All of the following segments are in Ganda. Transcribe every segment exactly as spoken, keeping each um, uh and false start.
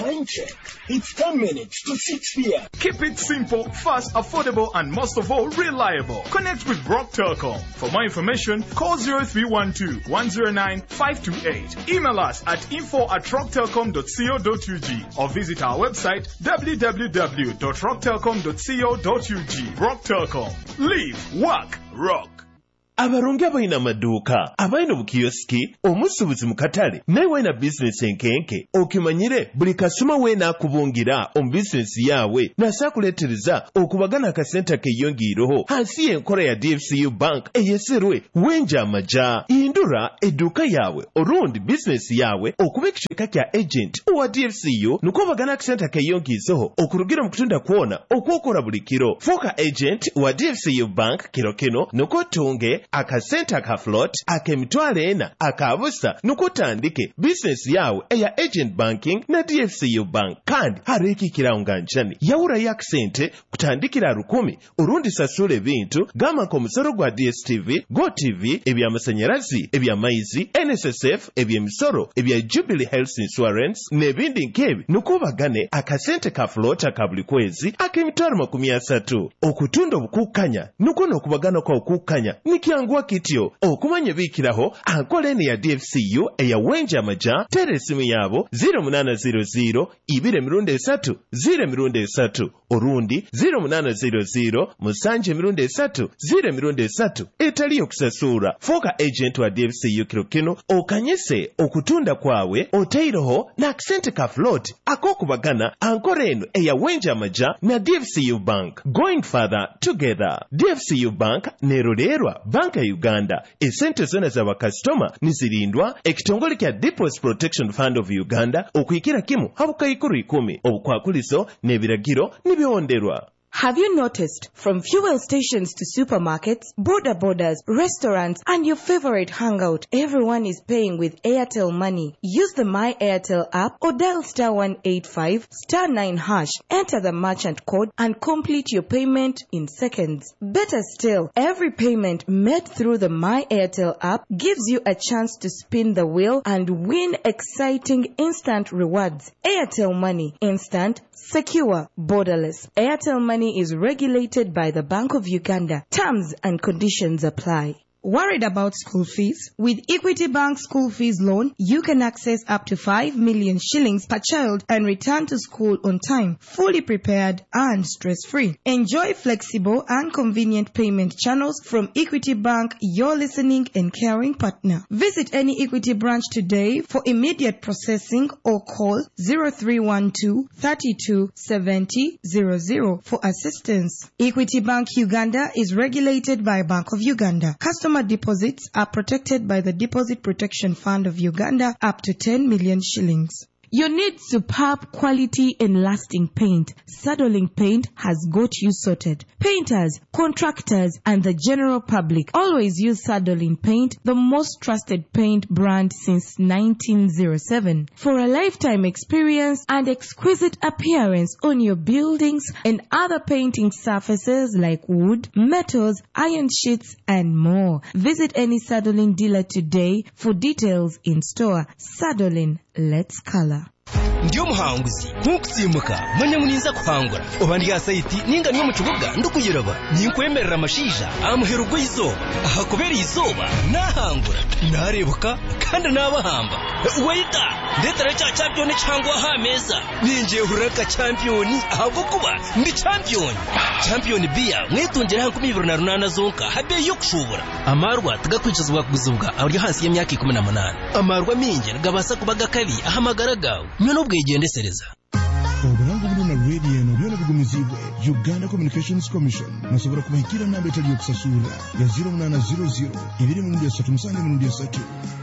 Time check. It's ten minutes to six p.m. Keep it simple, fast, affordable, and most of all, reliable. Connect with Rock Telecom. For more information, call zero three one two, one zero nine, five two eight. Email us at info at rock telecom dot co dot u g or visit our website w w w dot rock telecom dot co dot u g. Rock Telecom. Live, work, rock. abarongi abalina amaduuka abalina obukiyosiki omusuubuzi mu katale naye walina bizinesi enkenke okimanyire buli kasuma weena akubungira omu bizinesi yaabwe nasa kuleetereza okubagana akasente keeyongiireho hansi y'enkola ya D F C U Bank eyeserwe wenja amaja hindura edduuka yaabwe olundi bizinesi yaabwe okuba ekicweka kya agent owa D F C U nuko bagana akasente keeyongiizeho okurugira mu kutunda kwona okwokola buli kiro fuuka agent wa D F C U Bank kiro kino nuko tunge akasente akaflot ak'emitwalo ena akabusa nukutandike bizinesi yawe eya agent banking na D F C U Bank kandi hariikikirawo nga njani yawulayo akasente kutandikira rukumi orundi sasula ebintu gamako omusoro gwa D S T V Go T V eby'amasanyalazi eby'amaizi N S S F eby'emisoro ebya Jubilee Health Insurance n'ebindi nk'ebi nukubagane akasente kaflot aka buli kwezi ak'emitwalo makumi asatu okutunda obukukkanya nuko n'okubagana kwa okukkanya nikyangu kityo okumanya biikiraho ankola eno ya D F C U eya wenja amaja tera esimu yaabo zero munana zero zero ibiri emirundi esatu zero emirundi esatu orundi zero munana zero zero musanje emirundi esatu zero emirundi esatu etali okusasura fuuka agent wa D F C U kiro kino okanyise okutunda kwawe otairoho n'akasente ka float ak'okubagana ankola eno eya wenja amaja na D F C U Bank going further together. D F C U Bank nerolerwa banka Uganda esente zona za bakasitoma nizirindwa ekitongole kya Deposit Protection Fund of Uganda okuyikira kimu habukayikuru ikumi obukwakuliso n'ebiragiro nibionderwa. Have you noticed from fuel stations to supermarkets, border borders, restaurants, and your favorite hangout, everyone is paying with Airtel Money? Use the My Airtel app or dial star one eight five star nine hash, enter the merchant code and complete your payment in seconds. Better still, every payment made through the My Airtel app gives you a chance to spin the wheel and win exciting instant rewards. Airtel Money, instant, secure, borderless. Airtel Money is regulated by the Bank of Uganda. Terms and conditions apply. Worried about school fees? With Equity Bank School Fees Loan, you can access up to five million shillings per child and return to school on time, fully prepared and stress-free. Enjoy flexible and convenient payment channels from Equity Bank, your listening and caring partner. Visit any Equity branch today for immediate processing or call zero three one two, three two seven zero zero zero for assistance. Equity Bank Uganda is regulated by Bank of Uganda. Customer deposits are protected by the Deposit Protection Fund of Uganda up to ten million shillings. You need superb quality and lasting paint. Sadolin Paint has got you sorted. Painters, contractors, and the general public always use Sadolin Paint, the most trusted paint brand since nineteen oh seven. For a lifetime experience and exquisite appearance on your buildings and other painting surfaces like wood, metals, iron sheets, and more. Visit any Sadolin dealer today for details in store. Sadolin, let's color. Ndiyo muhanguzi nkukutsimuka mwanya muninza kuhangura obandi ya saiti ninga niyo mukibuga ndukuyiraba ninkwemerera amashisha amuhera ubwo izuba aha kubera izuba nahangura narebuka kandi nabahamba wayita ndetera cya champion cyangwa hameza ninje huraka champion ahubwo kuba ndi champion champion bia mwitungera hankumi ibiro na runana zonka habe yo kushubura amarwa tugakwicizwa kuguzubwa abari hasi y'imyaka ikumi na munani amarwa minge gabasa kubaga kabi ahamagara gawe myono bwegendesereza oburango buno na radio no byona bigumizibwe Uganda Communications Commission nasobora kubahikira namba etali yokusasula ya zero munana zero zero ibiri mu ndiya satu musanga mu ndiya satu.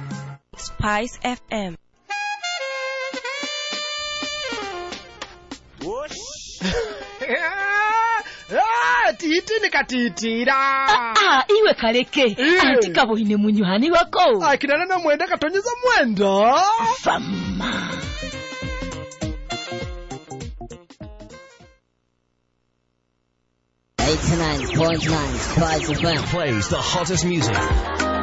Spice F M. Wosh. Ah, titi nikatitira. Ah, ah, iwe kaleke. Anti kabohine munyuhani wako. Ah, kinana na mwenda katonyeza mwendo. Fama. eighty-nine point nine Spice F M plays the hottest music.